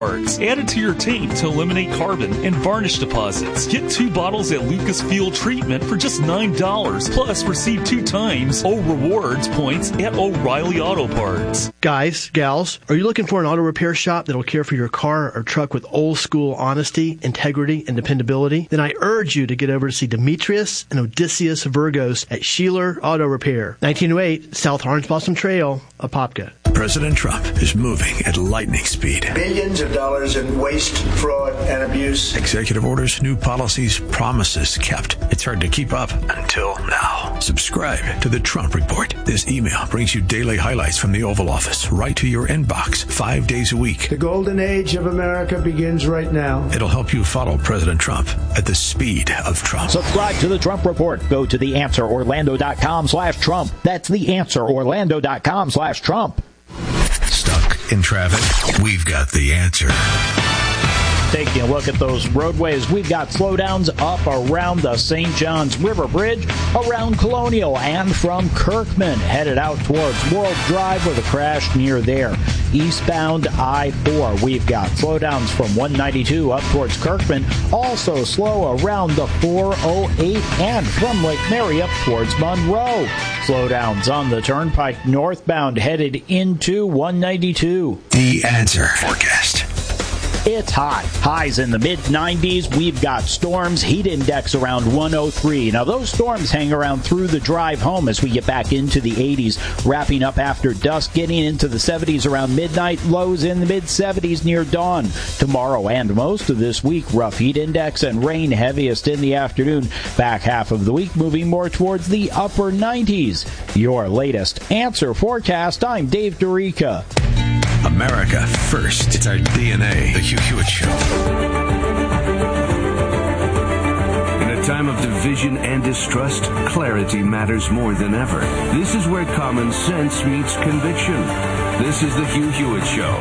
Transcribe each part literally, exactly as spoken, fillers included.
Added to your tank to eliminate carbon and varnish deposits. Get two bottles at Lucas Fuel Treatment for just nine dollars. Plus, receive two times O Rewards points at O'Reilly Auto Parts. Guys, gals, are you looking for an auto repair shop that'll care for your car or truck with old school honesty, integrity, and dependability? Then I urge you to get over to see Demetrius and Odysseus Virgos at Sheeler Auto Repair, nineteen oh eight South Orange Blossom Trail, Apopka. President Trump is moving at lightning speed. Billions of dollars in waste, fraud, and abuse. Executive orders, new policies, promises kept. It's hard to keep up until now. Subscribe to the Trump Report. This email brings you daily highlights from the Oval Office right to your inbox five days a week. The golden age of America begins right now. It'll help you follow President Trump at the speed of Trump. Subscribe to the Trump Report. Go to the answer orlando dot com slash Trump. That's the answer orlando dot com slash Trump. Stuck in traffic? We've got the answer. Taking a look at those roadways, we've got slowdowns up around the Saint Johns River Bridge, around Colonial, and from Kirkman, headed out towards World Drive with a crash near there. Eastbound I four, we've got slowdowns from one ninety-two up towards Kirkman, also slow around the four oh eight and from Lake Mary up towards Monroe. Slowdowns on the Turnpike northbound headed into one ninety-two. The Answer Forecast. It's hot. Highs in the mid nineties. We've got storms. Heat index around one oh three. Now, those storms hang around through the drive home as we get back into the eighties, wrapping up after dusk, getting into the seventies around midnight, lows in the mid seventies near dawn. Tomorrow and most of this week, rough heat index and rain heaviest in the afternoon. Back half of the week, moving more towards the upper nineties. Your latest Answer Forecast. I'm Dave Dorica. America first. It's our D N A. The Hugh Hewitt Show. In a time of division and distrust, clarity matters more than ever. This is where common sense meets conviction. This is the Hugh Hewitt Show.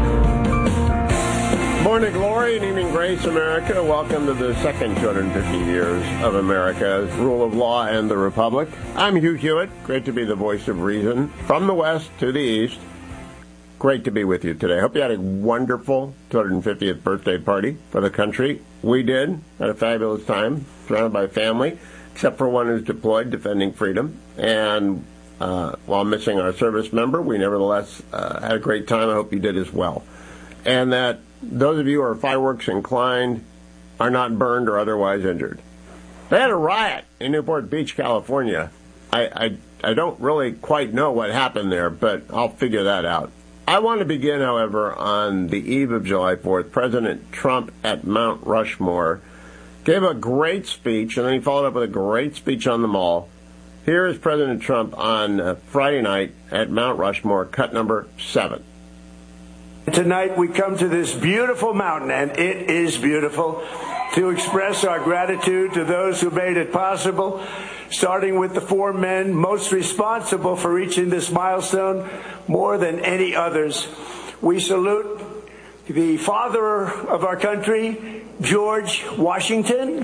Morning glory and evening grace, America. Welcome to the second two hundred fifty years of America's rule of law and the Republic. I'm Hugh Hewitt. Great to be the voice of reason from the west to the east. Great to be with you today. Hope you had a wonderful two hundred fiftieth birthday party for the country. We did. Had a fabulous time, surrounded by family, except for one who's deployed defending freedom. And uh, while missing our service member, we nevertheless uh, had a great time. I hope you did as well. And that those of you who are fireworks inclined are not burned or otherwise injured. They had a riot in Newport Beach, California. I, I, I don't really quite know what happened there, but I'll figure that out. I want to begin, however, on the eve of July fourth. President Trump at Mount Rushmore gave a great speech, and then he followed up with a great speech on the Mall. Here is President Trump on uh, Friday night at Mount Rushmore, cut number seven. Tonight we come to this beautiful mountain, and it is beautiful, to express our gratitude to those who made it possible, starting with the four men most responsible for reaching this milestone more than any others. We salute the father of our country, George Washington,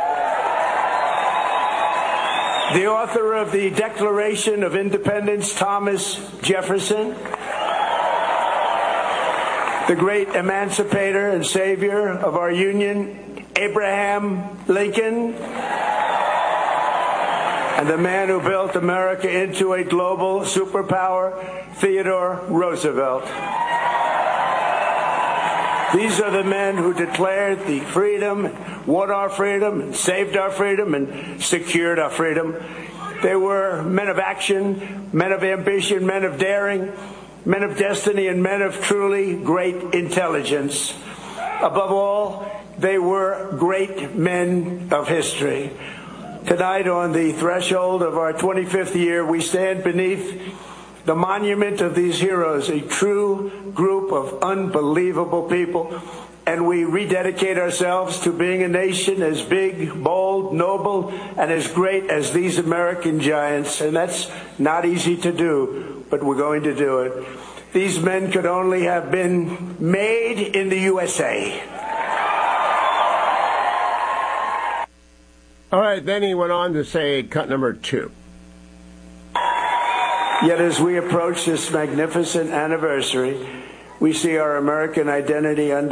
the author of the Declaration of Independence, Thomas Jefferson, the great emancipator and savior of our Union, Abraham Lincoln, and the man who built America into a global superpower, Theodore Roosevelt. These are the men who declared the freedom, won our freedom, and saved our freedom, and secured our freedom. They were men of action, men of ambition, men of daring, men of destiny, and men of truly great intelligence. Above all, they were great men of history. Tonight, on the threshold of our twenty-fifth year, we stand beneath the monument of these heroes, a true group of unbelievable people, and we rededicate ourselves to being a nation as big, bold, noble, and as great as these American giants. And that's not easy to do, but we're going to do it. These men could only have been made in the U S A. All right, then he went on to say cut number two. Yet as we approach this magnificent anniversary, We see our American identity under